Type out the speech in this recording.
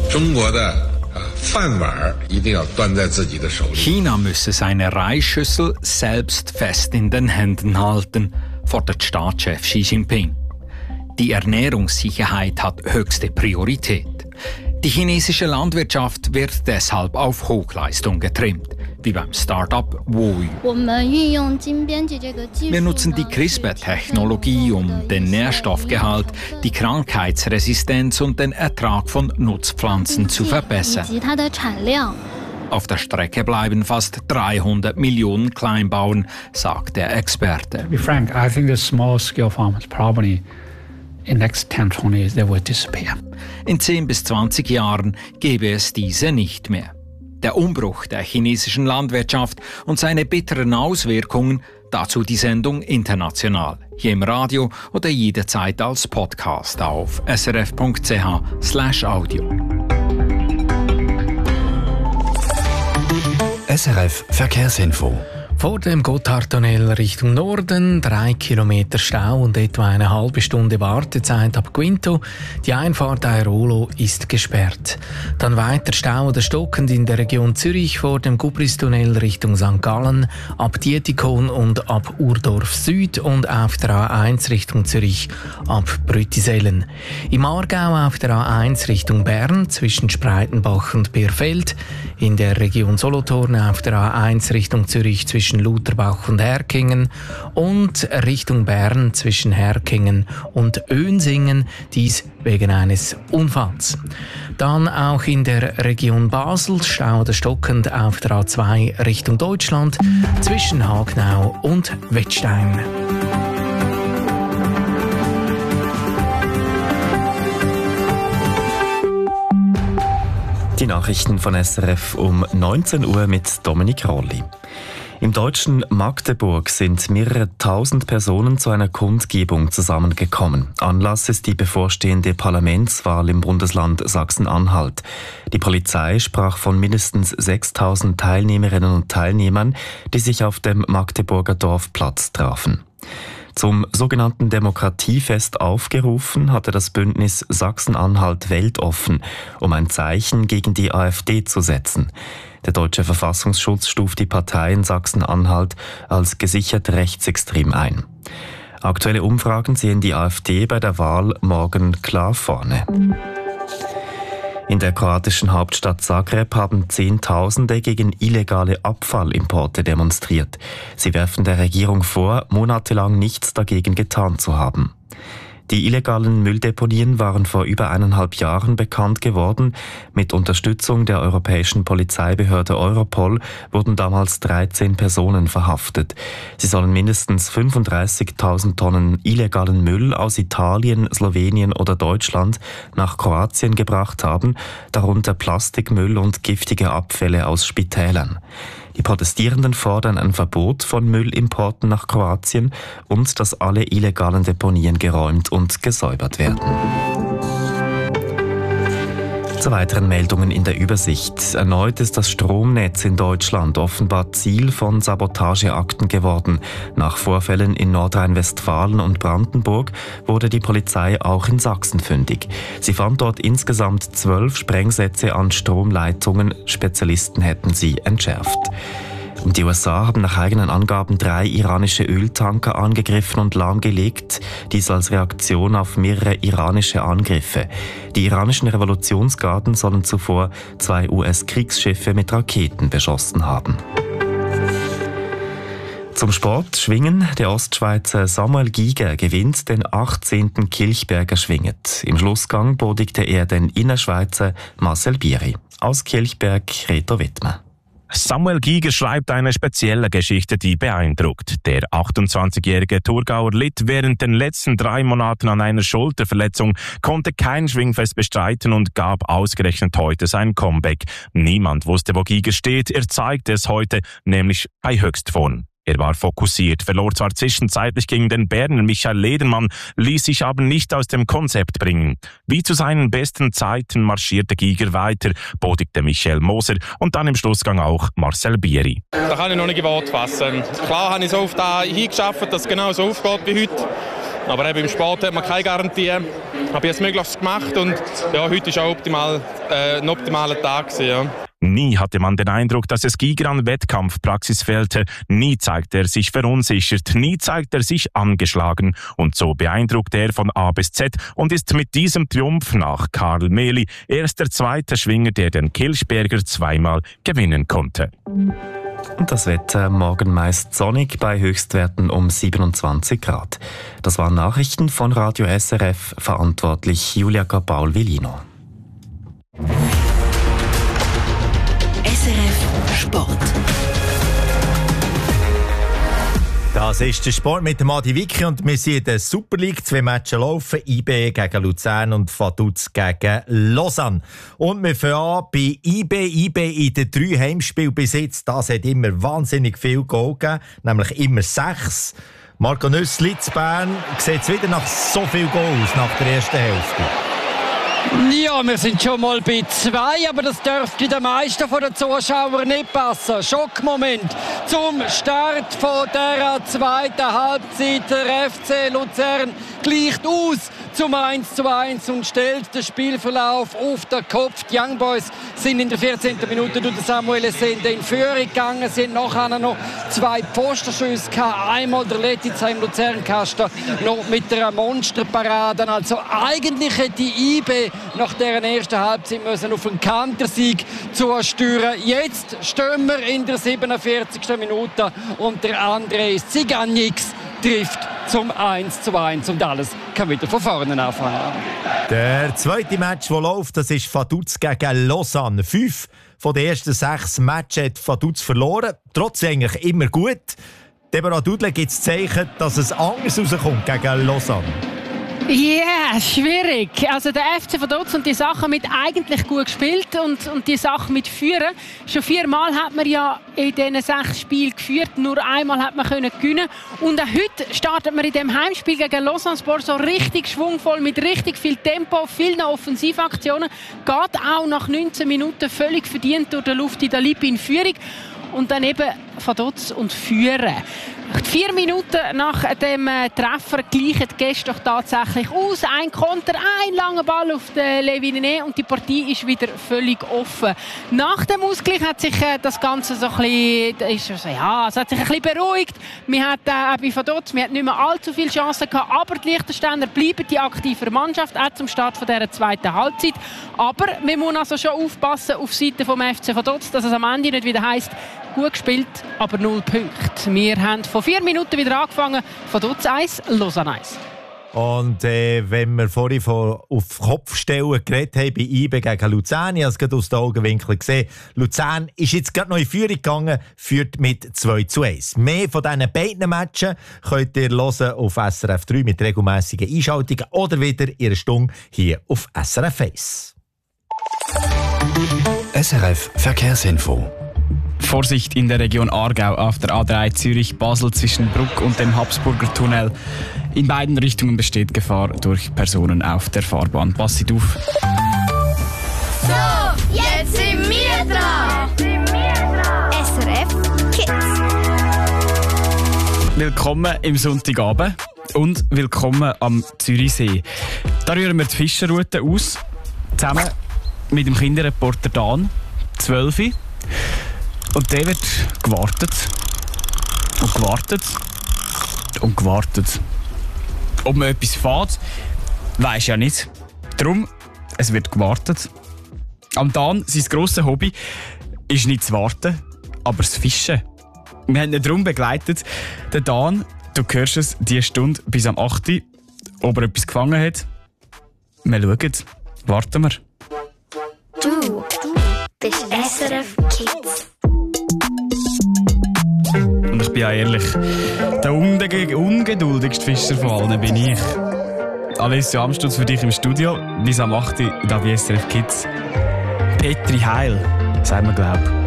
China müsse seine Reisschüssel selbst fest in den Händen halten, fordert Staatschef Xi Jinping. Die Ernährungssicherheit hat höchste Priorität. Die chinesische Landwirtschaft wird deshalb auf Hochleistung getrimmt, wie beim Start-up Woyu. Wir nutzen die CRISPR-Technologie, um den Nährstoffgehalt, die Krankheitsresistenz und den Ertrag von Nutzpflanzen zu verbessern. Auf der Strecke bleiben fast 300 Millionen Kleinbauern, sagt der Experte. To be frank, I think the small-scale farmers probably in the next 10, 20 years they will disappear. In 10 bis 20 Jahren gäbe es diese nicht mehr. Der Umbruch der chinesischen Landwirtschaft und seine bitteren Auswirkungen, dazu die Sendung international, hier im Radio oder jederzeit als Podcast auf srf.ch/audio. SRF Verkehrsinfo. Vor dem Gotthardtunnel Richtung Norden 3 Kilometer Stau und etwa eine halbe Stunde Wartezeit ab Quinto. Die Einfahrt Airolo ist gesperrt. Dann weiter Stau oder stockend in der Region Zürich vor dem Gubristunnel Richtung St. Gallen, ab Dietikon und ab Urdorf Süd und auf der A1 Richtung Zürich ab Brüttisellen. Im Aargau auf der A1 Richtung Bern zwischen Spreitenbach und Bierfeld. In der Region Solothurn auf der A1 Richtung Zürich zwischen Lutherbach und Herkingen und Richtung Bern zwischen Herkingen und Önsingen, dies wegen eines Unfalls. Dann auch in der Region Basel Stau oder stockend auf der A2 Richtung Deutschland zwischen Hagnau und Wettstein. Die Nachrichten von SRF um 19 Uhr mit Dominik Rolli. Im deutschen Magdeburg sind mehrere tausend Personen zu einer Kundgebung zusammengekommen. Anlass ist die bevorstehende Parlamentswahl im Bundesland Sachsen-Anhalt. Die Polizei sprach von mindestens 6.000 Teilnehmerinnen und Teilnehmern, die sich auf dem Magdeburger Dorfplatz trafen. Zum sogenannten Demokratiefest aufgerufen hatte das Bündnis Sachsen-Anhalt weltoffen, um ein Zeichen gegen die AfD zu setzen. Der deutsche Verfassungsschutz stuft die Partei in Sachsen-Anhalt als gesichert rechtsextrem ein. Aktuelle Umfragen sehen die AfD bei der Wahl morgen klar vorne. In der kroatischen Hauptstadt Zagreb haben Zehntausende gegen illegale Abfallimporte demonstriert. Sie werfen der Regierung vor, monatelang nichts dagegen getan zu haben. Die illegalen Mülldeponien waren vor über 1,5 Jahren bekannt geworden. Mit Unterstützung der europäischen Polizeibehörde Europol wurden damals 13 Personen verhaftet. Sie sollen mindestens 35.000 Tonnen illegalen Müll aus Italien, Slowenien oder Deutschland nach Kroatien gebracht haben, darunter Plastikmüll und giftige Abfälle aus Spitälern. Die Protestierenden fordern ein Verbot von Müllimporten nach Kroatien und dass alle illegalen Deponien geräumt und gesäubert werden. Zu weiteren Meldungen in der Übersicht. Erneut ist das Stromnetz in Deutschland offenbar Ziel von Sabotageakten geworden. Nach Vorfällen in Nordrhein-Westfalen und Brandenburg wurde die Polizei auch in Sachsen fündig. Sie fand dort insgesamt 12 Sprengsätze an Stromleitungen. Spezialisten hätten sie entschärft. Und die USA haben nach eigenen Angaben 3 iranische Öltanker angegriffen und lahmgelegt, dies als Reaktion auf mehrere iranische Angriffe. Die iranischen Revolutionsgarden sollen zuvor 2 US-Kriegsschiffe mit Raketen beschossen haben. Zum Sport Schwingen. Der Ostschweizer Samuel Giger gewinnt den 18. Kilchberger Schwinget. Im Schlussgang bodigte er den Innerschweizer Marcel Bieri. Aus Kilchberg Reto Wittmer. Samuel Giger schreibt eine spezielle Geschichte, die beeindruckt. Der 28-jährige Thurgauer litt während den letzten 3 Monaten an einer Schulterverletzung, konnte kein Schwingfest bestreiten und gab ausgerechnet heute sein Comeback. Niemand wusste, wo Giger steht. Er zeigte es heute, nämlich bei Höchstform. Er war fokussiert, verlor zwar zwischenzeitlich gegen den Berner Michael Ledermann, ließ sich aber nicht aus dem Konzept bringen. Wie zu seinen besten Zeiten marschierte Giger weiter, bodigte Michael Moser und dann im Schlussgang auch Marcel Bieri. Da kann ich noch nicht in Worte fassen. Klar habe ich so auf da hingeschafft, dass es genau so aufgeht wie heute. Aber eben im Sport hat man keine Garantie. Ich habe jetzt Möglichstes gemacht und ja, heute war auch ein optimaler Tag gewesen, ja. Nie hatte man den Eindruck, dass es Giger an Wettkampfpraxis fehlte. Nie zeigte er sich verunsichert, nie zeigte er sich angeschlagen. Und so beeindruckte er von A bis Z und ist mit diesem Triumph nach Karl Mehli erst der zweite Schwinger, der den Kilchberger zweimal gewinnen konnte. Und das Wetter morgen meist sonnig bei Höchstwerten um 27 Grad. Das waren Nachrichten von Radio SRF, verantwortlich Julia Gabaul-Villino. SRF Sport. Das ist der Sport mit dem Adi Wicki und wir sind in der Super League. 2 Matches laufen, IB gegen Luzern und Vaduz gegen Lausanne. Und wir fangen an bei IB. IB in den 3 Heimspielen bis jetzt. Das hat immer wahnsinnig viel Goal gegeben, nämlich immer 6. Marco Nüssli zu Bern, sieht es wieder nach so viel Goals nach der ersten Hälfte? Ja, wir sind schon mal bei 2, aber das dürfte den meisten von den Zuschauern nicht passen. Schockmoment zum Start von der zweiten Halbzeit. Der FC Luzern gleicht aus zum 1:1 und stellt den Spielverlauf auf den Kopf. Die Young Boys sind in der 14. Minute durch Samuel Essende in Führung gegangen. Sie haben nachher noch 2 Pfostenschüsse gehabt. Einmal der Letizia im Luzernkasten noch mit einer Monsterparade. Also eigentlich hätte die IB nach deren ersten Halbzeit müssen auf einen Kantersieg zusteuern. Jetzt stehen wir in der 47. Minute und der André Ziganix trifft zum 1:1 und alles kann wieder von vorne anfangen. Der zweite Match, der läuft, das ist Vaduz gegen Lausanne. 5 von den ersten 6 Matches hat Vaduz verloren. Trotzdem eigentlich immer gut. Deborah Dudle gibt es Zeichen, dass es anders rauskommt gegen Lausanne. Ja, schwierig. Also der FC Vaduz und die Sachen mit eigentlich gut gespielt und die Sachen mit Führen. Schon 4-mal hat man ja in diesen 6 Spielen geführt, nur einmal hat man gewinnen. Und auch heute startet man in dem Heimspiel gegen Lausanne Sport so richtig schwungvoll, mit richtig viel Tempo, vielen Offensivaktionen. Geht auch nach 19 Minuten völlig verdient durch den Lufti Dalip in Führung. Und dann eben Vaduz und Führen. 4 Minuten nach dem Treffer gleichen die Gäste doch tatsächlich aus. Ein Konter, ein langer Ball auf den Leviné und die Partie ist wieder völlig offen. Nach dem Ausgleich hat sich das Ganze so ein bisschen, es hat sich ein bisschen beruhigt. Man hat bei Vaduz, man hat nicht mehr allzu viele Chancen gehabt, aber die Liechtensteiner bleiben die aktive Mannschaft, auch zum Start von dieser zweiten Halbzeit. Aber man muss also schon aufpassen auf Seite vom FC Vaduz, dass es am Ende nicht wieder heisst, gut gespielt, aber 0 Punkte. Wir haben vor 4 Minuten wieder angefangen. Vaduz 1, Lausanne 1. Und wenn wir vorhin auf Kopfstellen geredet haben bei IB gegen Luzern, ich habe es gerade aus den Augenwinkeln gesehen, Luzern ist jetzt gerade noch in Führung gegangen, führt mit 2:1. Mehr von diesen beiden Matchen könnt ihr hören auf SRF 3 mit regelmässigen Einschaltungen oder wieder in einer Stunde hier auf SRF 1. SRF Verkehrsinfo. Vorsicht in der Region Aargau auf der A3 Zürich-Basel zwischen Bruck und dem Habsburger Tunnel. In beiden Richtungen besteht Gefahr durch Personen auf der Fahrbahn. Passt auf. So, jetzt sind wir dran. SRF Kids. Willkommen im Sonntagabend und willkommen am Zürichsee. Da rühren wir die Fischerroute aus, zusammen mit dem Kinderreporter Dan, 12. Und der wird gewartet und gewartet und gewartet. Ob man etwas fährt, weisst ja nicht. Darum, es wird gewartet. Am Dan, sein grosses Hobby, ist nicht zu warten, aber das Fischen. Wir haben ihn darum begleitet. Der Dan, du hörst es, diese Stunde bis am 8. Ob er etwas gefangen hat. Wir schauen. Warten wir. Du bist SRF Kids. Und ich bin ja ehrlich, der ungeduldigste Fischer von allen bin ich. Alessio Amstutz für dich im Studio. Bis am 8. da bei SRF Kids. Petri Heil, sagen wir, glaub.